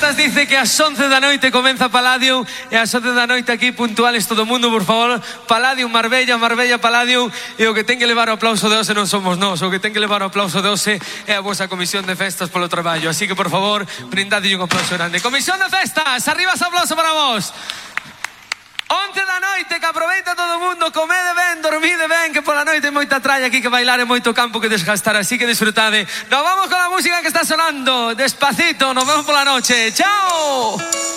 Festas dice que ás 11 da noite comeza Palladium e ás 11 da noite aquí puntuales todo o mundo, por favor. Palladium, Marbella, Marbella, Palladium. E o que ten que levar o aplauso de hoxe non somos nós, o que ten que levar o aplauso de hoxe é a vosa comisión de festas polo traballo. Así que, por favor, brindade un aplauso grande. Comisión de festas, arriba ese aplauso para vos. 11 da noite, que aproveita todo o mundo, comede ben, dormide ben, que pola noite hai moita tralla aquí que bailar e moito campo que desgastar, así que disfrutade. Nos vamos con la música que está sonando, Despacito, nos vemos pola noche, chao.